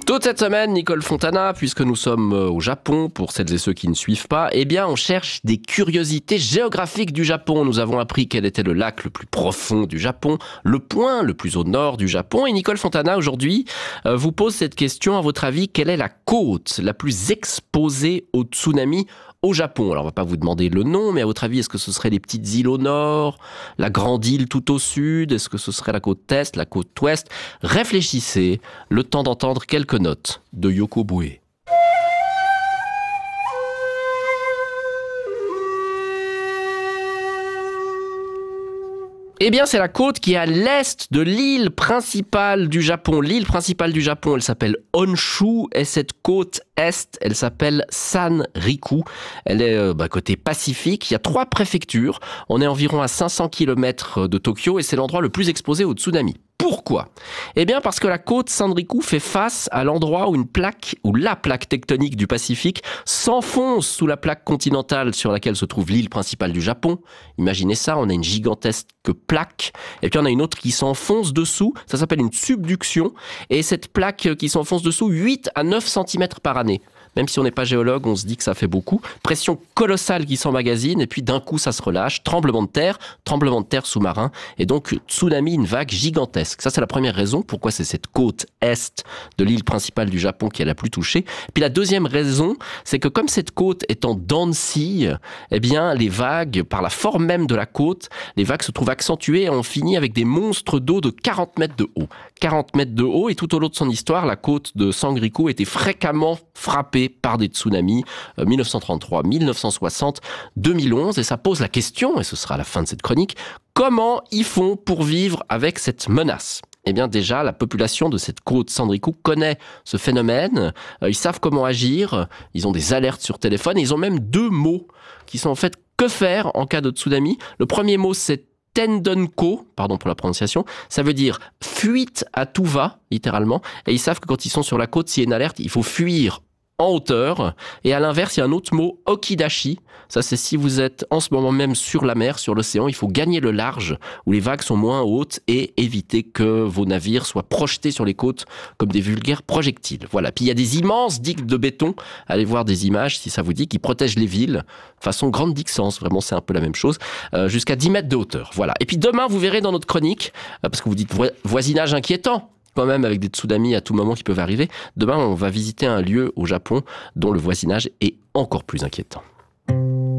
Toute cette semaine, Nicole Fontana, puisque nous sommes au Japon, pour celles et ceux qui ne suivent pas, eh bien, on cherche des curiosités géographiques du Japon. Nous avons appris quel était le lac le plus profond du Japon, le point le plus au nord du Japon. Et Nicole Fontana, aujourd'hui, vous pose cette question. À votre avis, quelle est la côte la plus exposée au tsunami au Japon? Alors, on va pas vous demander le nom, mais à votre avis, est-ce que ce serait les petites îles au nord, la grande île tout au sud? Est-ce que ce serait la côte est, la côte ouest? Réfléchissez, le temps d'entendre quelques notes de Yoko Bue. Eh bien, c'est la côte qui est à l'est de l'île principale du Japon. L'île principale du Japon, elle s'appelle Honshu, et cette côte est, elle s'appelle Sanriku. Elle est côté Pacifique. Il y a 3 préfectures. On est environ à 500 km de Tokyo, et c'est l'endroit le plus exposé au tsunami. Pourquoi? Eh bien, parce que la côte Sanriku fait face à l'endroit où la plaque tectonique du Pacifique s'enfonce sous la plaque continentale sur laquelle se trouve l'île principale du Japon. Imaginez ça, on a une gigantesque plaque, et puis on a une autre qui s'enfonce dessous, ça s'appelle une subduction, et cette plaque qui s'enfonce dessous, 8 à 9 cm par année. Même si on n'est pas géologue, on se dit que ça fait beaucoup. Pression colossale qui s'emmagasine, et puis d'un coup ça se relâche. Tremblement de terre sous-marin, et donc tsunami, une vague gigantesque. Ça, c'est la première raison pourquoi c'est cette côte est de l'île principale du Japon qui est la plus touchée. Puis la deuxième raison, c'est que comme cette côte est en dents de scie, eh bien les vagues, par la forme même de la côte, les vagues se trouvent accentuées et on finit avec des monstres d'eau de 40 mètres de haut. 40 mètres de haut, et tout au long de son histoire, la côte de Sanriku était fréquemment frappée par des tsunamis, 1933, 1960, 2011, et ça pose la question, et ce sera la fin de cette chronique, comment ils font pour vivre avec cette menace? Eh bien déjà, la population de cette côte Sanriku connaît ce phénomène, ils savent comment agir, ils ont des alertes sur téléphone, et ils ont même 2 mots qui sont en fait que faire en cas de tsunami. Le premier mot, c'est Tendenko, pardon pour la prononciation, ça veut dire fuite à tout va, littéralement, et ils savent que quand ils sont sur la côte, s'il y a une alerte, il faut fuir en hauteur. Et à l'inverse, il y a un autre mot, okidashi. Ça, c'est si vous êtes en ce moment même sur la mer, sur l'océan, il faut gagner le large, où les vagues sont moins hautes, et éviter que vos navires soient projetés sur les côtes comme des vulgaires projectiles. Voilà. Puis il y a des immenses digues de béton. Allez voir des images, si ça vous dit, qui protègent les villes. Façon grande Dixence. Vraiment, c'est un peu la même chose. Jusqu'à 10 mètres de hauteur. Voilà. Et puis demain, vous verrez dans notre chronique, parce que vous dites voisinage inquiétant, quand même avec des tsunamis à tout moment qui peuvent arriver. Demain, on va visiter un lieu au Japon dont le voisinage est encore plus inquiétant.